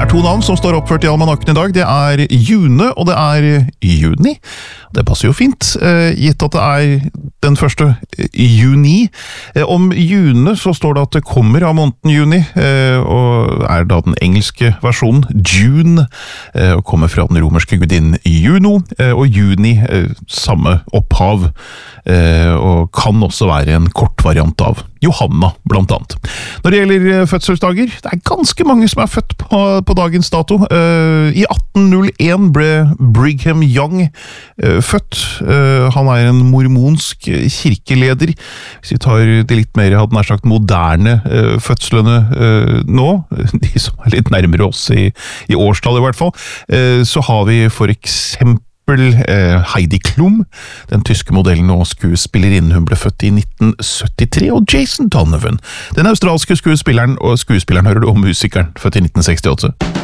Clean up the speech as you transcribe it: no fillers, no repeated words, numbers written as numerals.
to navn som står oppført i almanakken i dag. Det er June, og det er Juni. Det passer jo fint, gitt at det er den første juni. Om June så står det at det kommer av måneden juni, og er da den engelske versjonen June, og kommer fra den romerske gudinnen Juno, og juni samme opphav, og kan også være en kort variant av Johanna, blant annet. Når det gjelder fødselsdager, det er ganske mange som er født på dagens dato. I 1801 ble Brigham Young født. Han er en mormonsk kirkeleder. Hvis vi tar det litt mer, hadde nær sagt, moderne fødslene nå, de som er litt nærmere oss i årstallet i hvert fall, så har vi for eksempel Heidi Klum, den tyske modellen og skuespillerinnen. Hun ble født i 1973, og Jason Donovan, den australske skuespilleren hører du om musikeren, født i 1968.